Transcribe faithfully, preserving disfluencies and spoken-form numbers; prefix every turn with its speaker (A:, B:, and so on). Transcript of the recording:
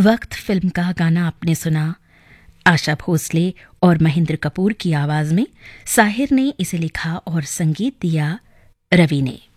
A: वक्त फिल्म का गाना आपने सुना। आशा भोसले और महेंद्र कपूर की आवाज में। साहिर ने इसे लिखा और संगीत दिया रवि ने।